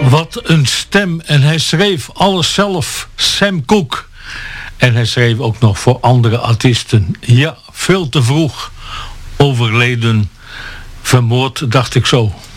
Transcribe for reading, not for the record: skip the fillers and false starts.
Wat een stem. En hij schreef alles zelf. Sam Cooke. En hij schreef ook nog voor andere artiesten. Ja, veel te vroeg overleden. Vermoord, dacht ik zo.